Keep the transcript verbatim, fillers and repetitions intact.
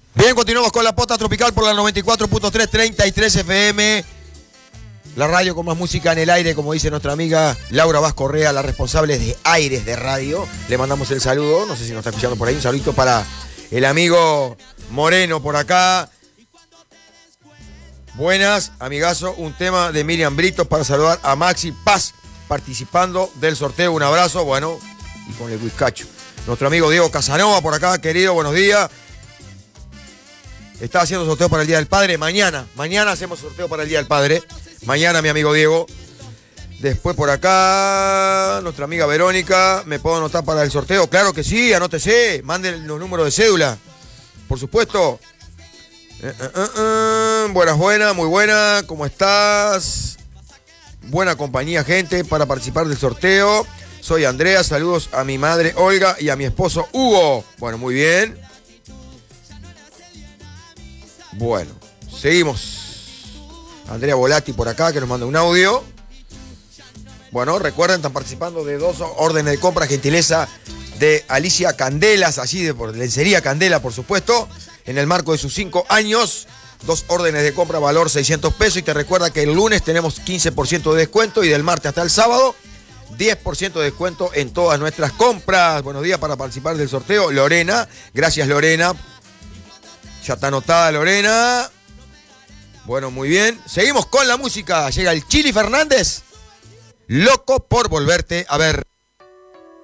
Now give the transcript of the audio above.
Bien, continuamos con la Posta Tropical por la noventa y cuatro punto tres, treinta y tres F M. La radio con más música en el aire, como dice nuestra amiga Laura Vaz Correa, la responsable de Aires de Radio. Le mandamos el saludo, no sé si nos está escuchando por ahí, un saludito para el amigo Moreno por acá. Buenas, amigazo, un tema de Miriam Britos para saludar a Maxi Paz, participando del sorteo. Un abrazo, bueno, y con el whiskacho. Nuestro amigo Diego Casanova por acá, querido, buenos días. Está haciendo sorteo para el Día del Padre. Mañana, mañana hacemos sorteo para el Día del Padre. Mañana, mi amigo Diego. Después por acá, nuestra amiga Verónica. ¿Me puedo anotar para el sorteo? Claro que sí, anótese. Manden los números de cédula. Por supuesto. Eh, eh, eh, eh. Buenas, buenas, muy buena. ¿Cómo estás? Buena compañía, gente, para participar del sorteo. Soy Andrea. Saludos a mi madre Olga y a mi esposo Hugo. Bueno, muy bien. Bueno, seguimos. Andrea Volati por acá, que nos manda un audio. Bueno, recuerden, están participando de dos órdenes de compra, gentileza de Alicia Candelas, allí de por Lencería Candela, por supuesto, en el marco de sus cinco años. Dos órdenes de compra, valor seiscientos pesos. Y te recuerda que el lunes tenemos quince por ciento de descuento y del martes hasta el sábado, diez por ciento de descuento en todas nuestras compras. Buenos días para participar del sorteo. Lorena, gracias Lorena. Ya está anotada Lorena. Bueno, muy bien. Seguimos con la música. Llega el Chili Fernández. Loco por volverte a ver.